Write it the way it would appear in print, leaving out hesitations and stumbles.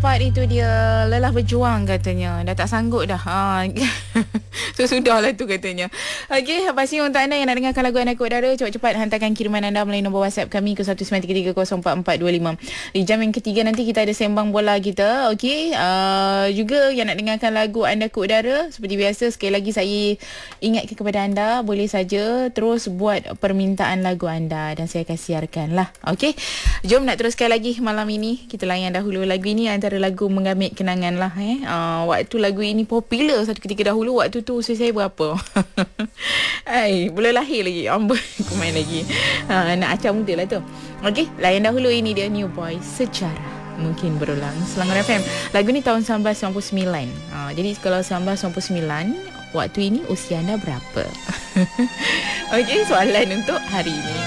cepat itu dia. Lelah berjuang katanya. Dah tak sanggup dah. So sudahlah tu katanya. Okey, pastinya untuk anda yang nak dengarkan lagu Anak Udara, cepat-cepat hantarkan kiriman anda melalui nombor WhatsApp kami ke 1933044425. Di jam yang ketiga nanti kita ada sembang bola kita. Okey, juga yang nak dengarkan lagu Anda ke Udara, seperti biasa sekali lagi saya ingatkan kepada anda, boleh saja terus buat permintaan lagu anda dan saya akan siarkan lah. Okey, jom nak teruskan lagi malam ini. Kita layan dahulu lagu ini, antara lagu mengamit kenangan lah. Waktu lagu ini popular satu ketika dahulu, waktu tu usia saya berapa? Belum lahir lagi. Amboi, aku main lagi. Nak acah muda lah tu. Okey, layan dahulu, ini dia New Boy, Sejarah Mungkin Berulang, Selangor FM. Lagu ni tahun 1999. Jadi kalau 1999, waktu ini usia anda berapa? Okey, soalan untuk hari ini.